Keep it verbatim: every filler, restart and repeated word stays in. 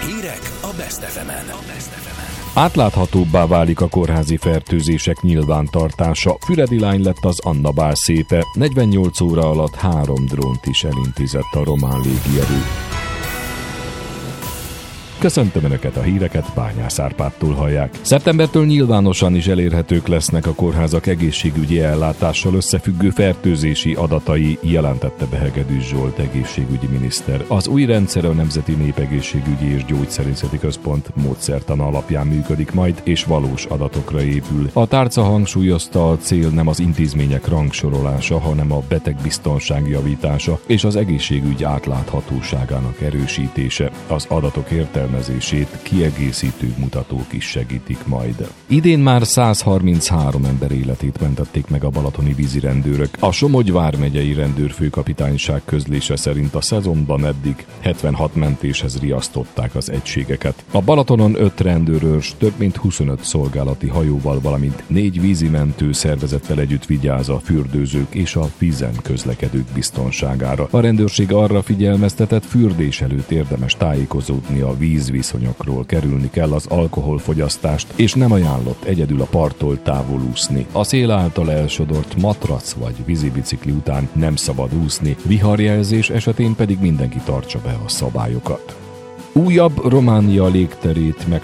Hírek a Best ef emen. Átláthatóbbá válik a kórházi fertőzések nyilvántartása. Füredi lány lett az Anna bál szépe. negyvennyolc óra alatt három drónt is elintézett a román légierő. Köszöntöm Önöket, a híreket Bányász Árpádtól hallják. Szeptembertől nyilvánosan is elérhetők lesznek a kórházak egészségügyi ellátással összefüggő fertőzési adatai, jelentette be Hegedűs Zsolt egészségügyi miniszter. Az új rendszer a Nemzeti Népegészségügyi és Gyógyszerészeti Központ módszertana alapján működik majd, és valós adatokra épül. A tárca hangsúlyozta, a cél nem az intézmények rangsorolása, hanem a betegbiztonság javítása és az egészségügy átláthatóságának erősítése. Az adatok értelmezését kiegészítő mutatók is segítik majd. Idén már száz harminchárom ember életét mentették meg a balatoni vízirendőrök. A Somogy vármegyei rendőrfőkapitányság közlése szerint a szezonban eddig hetvenhat mentéshez riasztották az egységeket. A Balatonon öt rendőrőrs több mint huszonöt szolgálati hajóval, valamint négy vízimentő szervezettel együtt vigyáz a fürdőzők és a vízen közlekedők biztonságára. A rendőrség arra figyelmeztetett, fürdés előtt érdemes tájékozódni a vízviszonyokról, kerülni kell az alkoholfogyasztást, és nem ajánlott egyedül a parttól távol úszni. A szél által elsodort matrac vagy vízibicikli után nem szabad úszni, viharjelzés esetén pedig mindenki tartsa be a szabályokat. Újabb Románia légterét meg